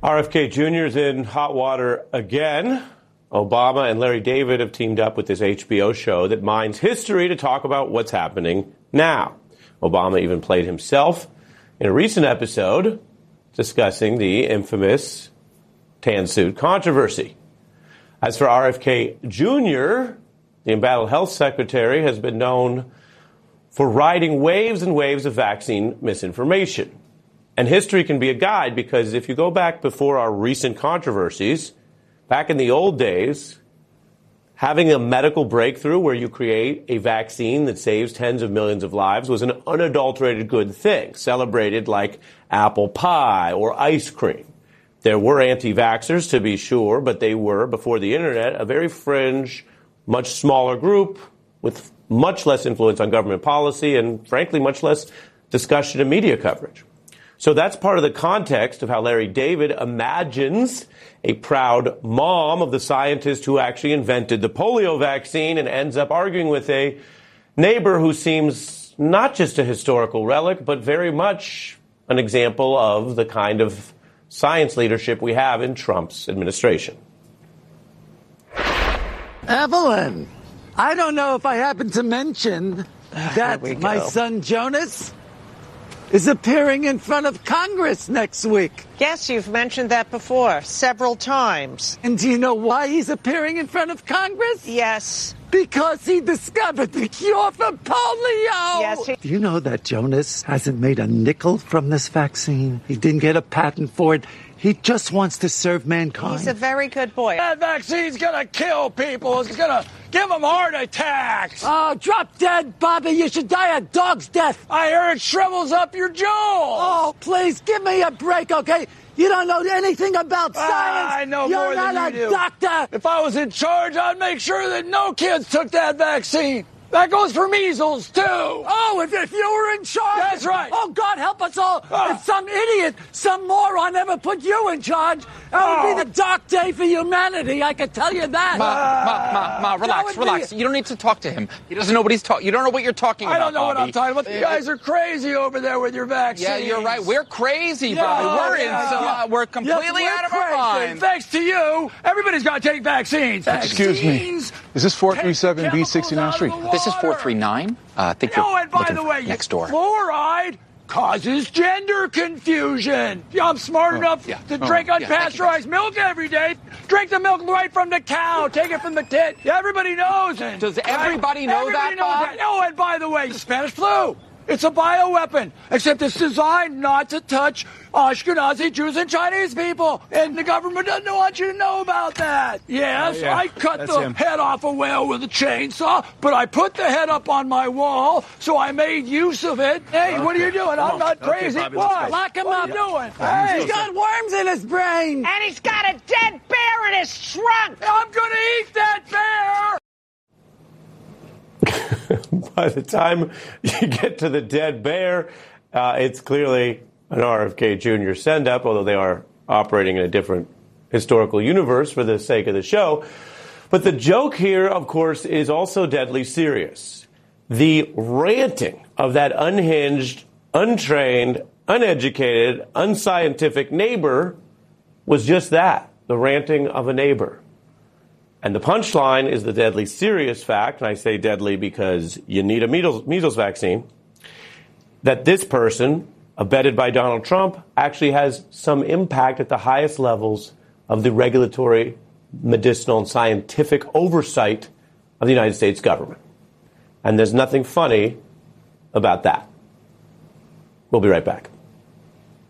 RFK Jr. is in hot water again. Obama and Larry David have teamed up with this HBO show that mines history to talk about what's happening now. Obama even played himself in a recent episode discussing the infamous tan suit controversy. As for RFK Jr., the embattled health secretary has been known for riding waves and waves of vaccine misinformation. And history can be a guide because if you go back before our recent controversies, back in the old days, having a medical breakthrough where you create a vaccine that saves tens of millions of lives was an unadulterated good thing, celebrated like apple pie or ice cream. There were anti-vaxxers, to be sure, but they were, before the internet, a very fringe, much smaller group with much less influence on government policy and, frankly, much less discussion and media coverage. So that's part of the context of how Larry David imagines a proud mom of the scientist who actually invented the polio vaccine and ends up arguing with a neighbor who seems not just a historical relic, but very much an example of the kind of science leadership we have in Trump's administration. Evelyn, I don't know if I happened to mention that my son Jonas is appearing in front of Congress next week. Yes, you've mentioned that before, several times. And do you know why he's appearing in front of Congress? Yes. Because he discovered the cure for polio! Yes. Do you know that Jonas hasn't made a nickel from this vaccine? He didn't get a patent for it. He just wants to serve mankind. He's a very good boy. That vaccine's gonna kill people. It's gonna give them heart attacks. Oh, drop dead, Bobby. You should die a dog's death. I heard it shrivels up your jaw. Oh, please, give me a break, okay? You don't know anything about science. I know more than you do. You're not a doctor. If I was in charge, I'd make sure that no kids took that vaccine. That goes for measles, too. Oh, if you were in charge. That's right. Oh, God help us all. If some idiot, some moron ever put you in charge, that would be the dark day for humanity. I can tell you that. Ma, relax. You don't need to talk to him. He doesn't know what he's talking. You don't know what you're talking about, I don't know Bobby. what I'm talking about. You guys are crazy over there with your vaccines. Yeah, you're right. We're crazy, Bobby. We're completely out of our minds. Thanks to you, everybody's got to take vaccines. Excuse me. Is this 437 B69th Street? This is 439. I think you're and by the way, next door. Fluoride causes gender confusion. I'm smart enough to drink unpasteurized milk every day. Drink the milk right from the cow. Take it from the tit. Everybody knows it. Does everybody know that, Bob? Oh, and by the way, the Spanish flu. It's a bioweapon, except it's designed not to touch Ashkenazi Jews and Chinese people. And the government doesn't want you to know about that. Yes, I cut the head off a whale with a chainsaw, but I put the head up on my wall, so I made use of it. Hey, what are you doing? I'm not crazy. Bobby, what? Lock him up. What are you doing? Hey, he's got worms in his brain. And he's got a dead bear in his trunk. I'm going to eat that bear. By the time you get to the dead bear, it's clearly an RFK Jr. send-up, although they are operating in a different historical universe for the sake of the show. But the joke here, of course, is also deadly serious. The ranting of that unhinged, untrained, uneducated, unscientific neighbor was just that, the ranting of a neighbor. And the punchline is the deadly serious fact, and I say deadly because you need a measles vaccine, that this person, abetted by Donald Trump, actually has some impact at the highest levels of the regulatory, medicinal, and scientific oversight of the United States government. And there's nothing funny about that. We'll be right back.